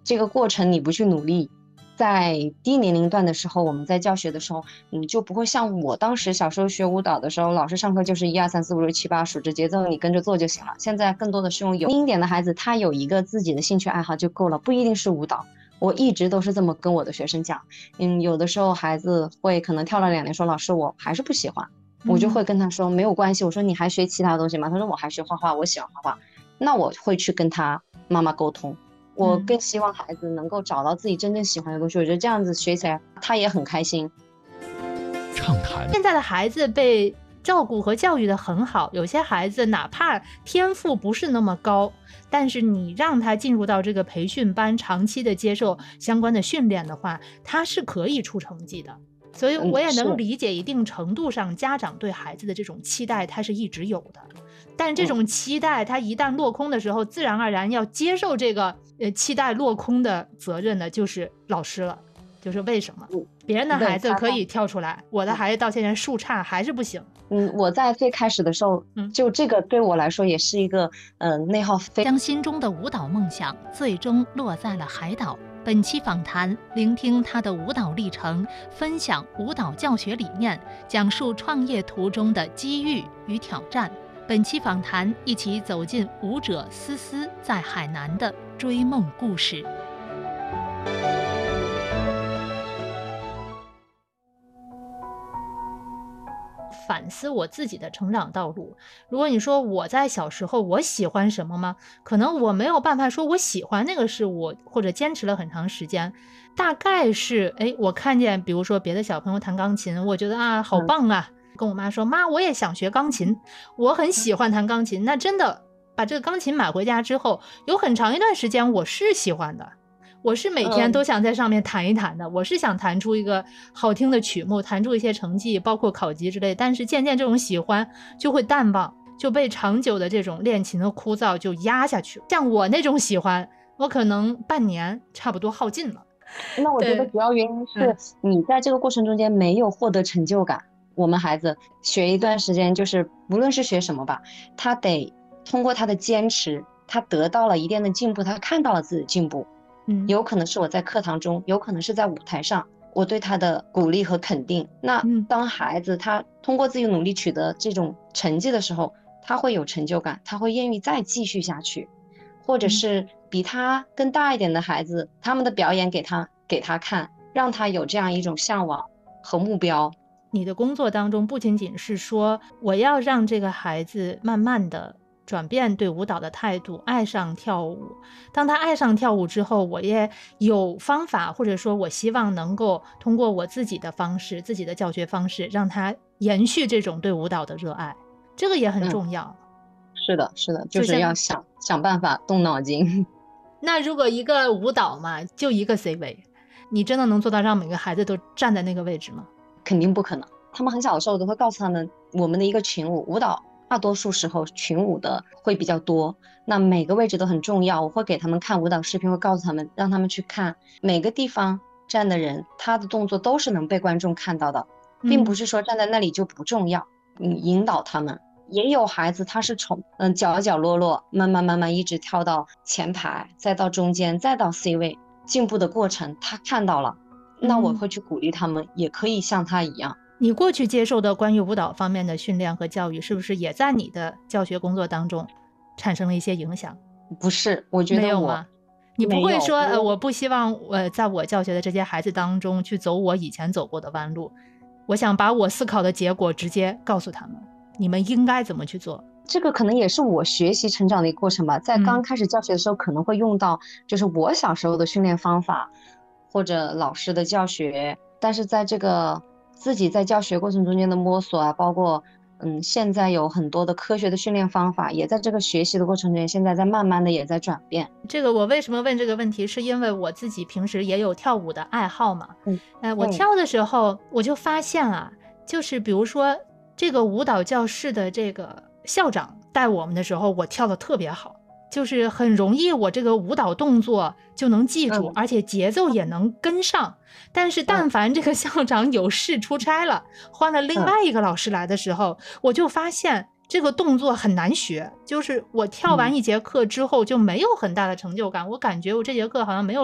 这个过程你不去努力，在低年龄段的时候，我们在教学的时候，就不会像我当时小时候学舞蹈的时候，老师上课就是1 2 3 4 5 6 7 8数着节奏，你跟着做就行了。现在更多的是用有一点的孩子，他有一个自己的兴趣爱好就够了，不一定是舞蹈。我一直都是这么跟我的学生讲，有的时候孩子会可能跳了2年，说老师我还是不喜欢，我就会跟他说没有关系，我说你还学其他东西吗？他说我还学画画，我喜欢画画。那我会去跟他妈妈沟通，我更希望孩子能够找到自己真正喜欢的东西，我觉得这样子学起来他也很开心。 畅谈。 现在的孩子被照顾和教育的很好，有些孩子哪怕天赋不是那么高，但是你让他进入到这个培训班，长期的接受相关的训练的话，他是可以出成绩的。所以我也能理解一定程度上家长对孩子的这种期待它是一直有的，但这种期待它一旦落空的时候，自然而然要接受这个期待落空的责任的就是老师了。就是为什么别人的孩子可以跳出来，我的孩子到现在树杈还是不行。 我在最开始的时候，就这个对我来说也是一个内耗。 将心中的舞蹈梦想最终落在了海岛。本期访谈，聆听他的舞蹈历程，分享舞蹈教学理念，讲述创业途中的机遇与挑战。本期访谈，一起走进舞者思思在海南的追梦故事。 反思我自己的成长道路，如果你说我在小时候我喜欢什么吗？可能我没有办法说我喜欢那个是我或者坚持了很长时间，大概是我看见比如说别的小朋友弹钢琴，我觉得啊好棒啊，跟我妈说妈我也想学钢琴，我很喜欢弹钢琴，那真的把这个钢琴买回家之后，有很长一段时间我是喜欢的，我是每天都想在上面弹一弹的，我是想弹出一个好听的曲目，弹出一些成绩，包括考级之类，但是渐渐这种喜欢就会淡忘，就被长久的这种练琴的枯燥就压下去。像我那种喜欢，我可能半年差不多耗尽了。 那我觉得主要原因是你在这个过程中间没有获得成就感。我们孩子学一段时间，就是无论是学什么吧，他得通过他的坚持，他得到了一定的进步，他看到了自己的进步。有可能是我在课堂中，有可能是在舞台上，我对他的鼓励和肯定。那当孩子他通过自己努力取得这种成绩的时候，他会有成就感，他会愿意再继续下去。或者是比他更大一点的孩子，他们的表演给他看，让他有这样一种向往和目标。 你的工作当中不仅仅是说我要让这个孩子慢慢的转变对舞蹈的态度，爱上跳舞。当他爱上跳舞之后，我也有方法，或者说我希望能够通过我自己的方式，自己的教学方式，让他延续这种对舞蹈的热爱，这个也很重要。 是的，就是要想办法，动脑筋。 那如果一个舞蹈嘛，就一个 C 位，你真的能做到让每个孩子都站在那个位置吗？ 肯定不可能。他们很小的时候都会告诉他们，我们的一个群舞蹈大多数时候群舞的会比较多，那每个位置都很重要。我会给他们看舞蹈视频，会告诉他们，让他们去看每个地方站的人，他的动作都是能被观众看到的，并不是说站在那里就不重要。引导他们。也有孩子他是从角角落落慢慢一直跳到前排，再到中间，再到 C 位，进步的过程他看到了，那我会去鼓励他们，也可以像他一样。 你过去接受的关于舞蹈方面的训练和教育，是不是也在你的教学工作当中产生了一些影响？ 不是，我觉得没有吗？你不会说我不希望在我教学的这些孩子当中去走我以前走过的弯路，我想把我思考的结果直接告诉他们，你们应该怎么去做。 这个可能也是我学习成长的一个过程吧，在刚开始教学的时候可能会用到就是我小时候的训练方法或者老师的教学，但是在这个自己在教学过程中间的摸索啊，包括现在有很多的科学的训练方法，也在这个学习的过程中间，现在在慢慢的也在转变。 这个我为什么问这个问题，是因为我自己平时也有跳舞的爱好嘛。我跳的时候我就发现啊，就是比如说这个舞蹈教室的这个校长带我们的时候，我跳得特别好，就是很容易我这个舞蹈动作就能记住，而且节奏也能跟上。但是但凡这个校长有事出差了，换了另外一个老师来的时候，我就发现这个动作很难学，就是我跳完一节课之后就没有很大的成就感，我感觉我这节课好像没有